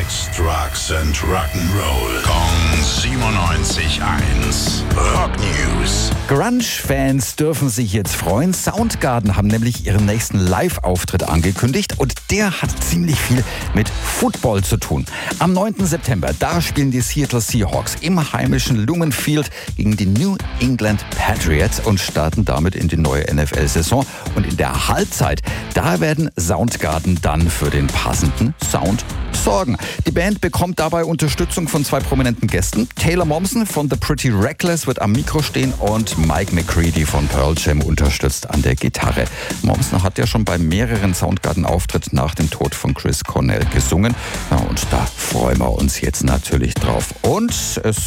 Sex, Drugs and Rock'n'Roll. Kong 97.1. Rock News. Grunge-Fans dürfen sich jetzt freuen. Soundgarden haben nämlich ihren nächsten Live-Auftritt angekündigt und der hat ziemlich viel mit Football zu tun. Am 9. September, da spielen die Seattle Seahawks im heimischen Lumen Field gegen die New England Patriots und starten damit in die neue NFL-Saison. Und in der Halbzeit, da werden Soundgarden dann für den passenden Sound sorgen. Die Band bekommt dabei Unterstützung von zwei prominenten Gästen. Taylor Momsen von The Pretty Reckless wird am Mikro stehen und Mike McCready von Pearl Jam unterstützt an der Gitarre. Momsen hat ja schon bei mehreren Soundgarden-Auftritten nach dem Tod von Chris Cornell gesungen. Ja, und da freuen wir uns jetzt natürlich drauf. Und es